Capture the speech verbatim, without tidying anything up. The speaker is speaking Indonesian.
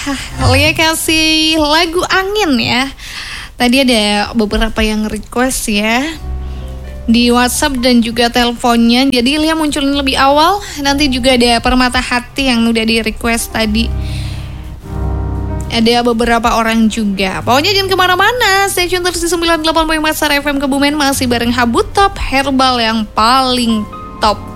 Lia kasih lagu Angin ya. Tadi ada beberapa yang request ya di WhatsApp dan juga teleponnya. Jadi Lia munculin lebih awal. Nanti juga ada Permata Hati yang udah di request tadi. Ada beberapa orang juga. Pokoknya jangan kemana-mana. Stay tune terus di sembilan puluh delapan koma empat Star F M Kebumen. Masih bareng Habut Top Herbal yang paling top.